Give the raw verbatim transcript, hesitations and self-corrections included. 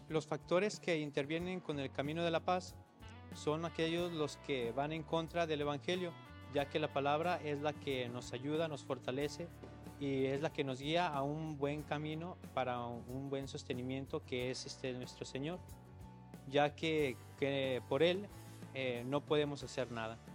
Los factores que intervienen con el camino de la paz son aquellos los que van en contra del Evangelio, ya que la palabra es la que nos ayuda, nos fortalece y es la que nos guía a un buen camino para un buen sostenimiento que es este nuestro Señor, ya que, que por Él eh, no podemos hacer nada.